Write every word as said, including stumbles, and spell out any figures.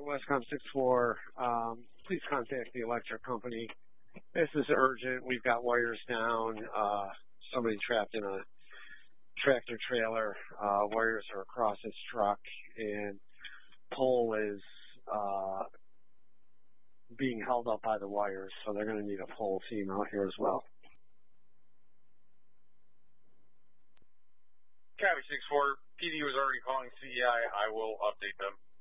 Westcom six four, um, please contact the electric company. This is urgent. We've got wires down. Uh, somebody trapped in a tractor trailer. Uh, wires are across his truck, and pole is uh, being held up by the wires, so they're going to need a pole team out here as well. Copy six four. P D was already calling C E I. I will update them.